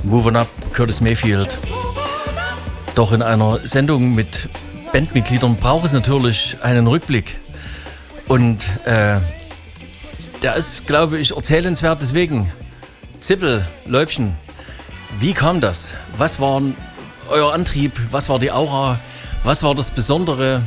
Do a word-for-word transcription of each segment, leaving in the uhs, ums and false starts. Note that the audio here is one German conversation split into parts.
Moving Up, Curtis Mayfield. Doch in einer Sendung mit Bandmitgliedern braucht es natürlich einen Rückblick. Und äh, der ist, glaube ich, erzählenswert. Deswegen, Zippel, Leubchen, wie kam das? Was war euer Antrieb? Was war die Aura? Was war das Besondere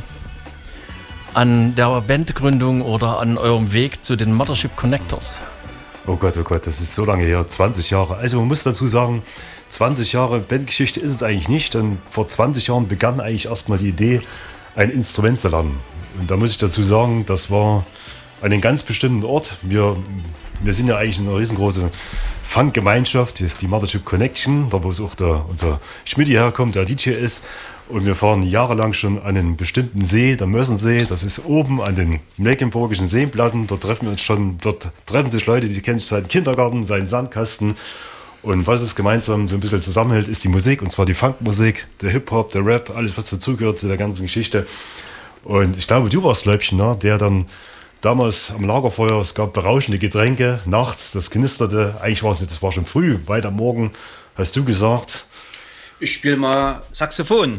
an der Bandgründung oder an eurem Weg zu den Mothership Connectors? Oh Gott, oh Gott, das ist so lange her, zwanzig Jahre. Also man muss dazu sagen, zwanzig Jahre Bandgeschichte ist es eigentlich nicht, denn vor zwanzig Jahren begann eigentlich erstmal die Idee, ein Instrument zu lernen. Und da muss ich dazu sagen, das war an einem ganz bestimmten Ort. Wir, wir sind ja eigentlich eine riesengroße Funk-Gemeinschaft, das ist die Mothership Connection, da wo es auch der, unser Schmidti herkommt, der D J ist. Und wir fahren jahrelang schon an einen bestimmten See, der Mössensee. Das ist oben an den mecklenburgischen Seenplatten. Dort treffen wir uns schon, dort treffen sich Leute, die kennen sich seit dem Kindergarten, seit dem Sandkasten. Und was es gemeinsam so ein bisschen zusammenhält, ist die Musik. Und zwar die Funkmusik, der Hip-Hop, der Rap, alles was dazugehört zu der ganzen Geschichte. Und ich glaube, du warst Leubchen, ne? Der dann damals am Lagerfeuer, es gab berauschende Getränke, nachts, das knisterte. Eigentlich war es nicht, das war schon früh, weit am Morgen, hast du gesagt... Ich spiele mal Saxophon.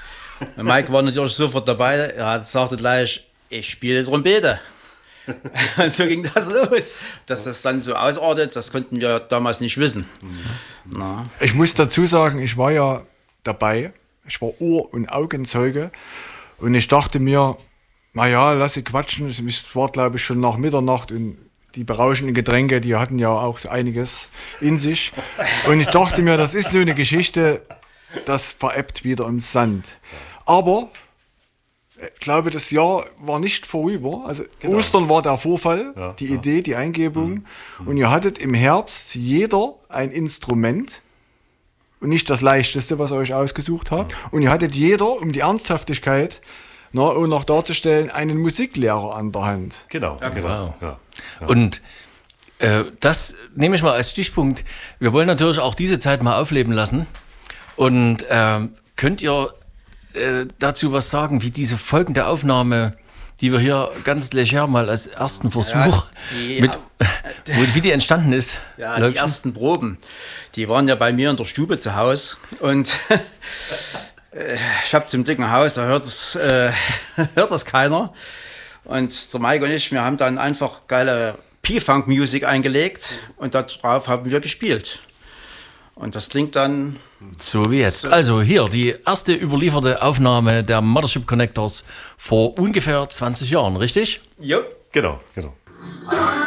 Mike war natürlich sofort dabei. Er sagte gleich, ich spiele Trompete. Und so ging das los. Dass das dann so ausartet, das konnten wir damals nicht wissen. Na. Ich muss dazu sagen, ich war ja dabei. Ich war Ohr- und Augenzeuge. Und ich dachte mir, naja, lass sie quatschen. Es war, glaube ich, schon nach Mitternacht und die berauschenden Getränke, die hatten ja auch so einiges in sich. Und ich dachte mir, das ist so eine Geschichte, das verebbt wieder im Sand. Aber ich glaube, das Jahr war nicht vorüber. Also genau. Ostern war der Vorfall, ja, die ja. Idee, die Eingebung. Mhm. Und ihr hattet im Herbst jeder ein Instrument. Und nicht das leichteste, was ihr euch ausgesucht habt. Mhm. Und ihr hattet jeder, um die Ernsthaftigkeit Na, um noch darzustellen, einen Musiklehrer an der Hand. Genau, ja, genau. Wow. Ja, ja. Und äh, das nehme ich mal als Stichpunkt. Wir wollen natürlich auch diese Zeit mal aufleben lassen. Und äh, könnt ihr äh, dazu was sagen, wie diese folgende Aufnahme, die wir hier ganz leger mal als ersten Versuch, ja, die, mit, äh, wie die entstanden ist? Ja, Leubchen? Die ersten Proben, die waren ja bei mir in der Stube zu Hause. Und... Ich habe zum dicken Haus, da hört es, äh, hört das keiner. Und der Mike und ich, wir haben dann einfach geile P-Funk-Musik eingelegt und darauf haben wir gespielt. Und das klingt dann... So wie jetzt. So. Also hier, die erste überlieferte Aufnahme der Mothership Connectors vor ungefähr zwanzig Jahren, richtig? Jo. Genau, genau.